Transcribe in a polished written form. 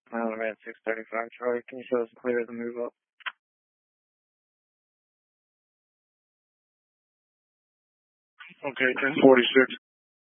Red 635, Charlie. Can you show us clear of the move up? Okay, 1046.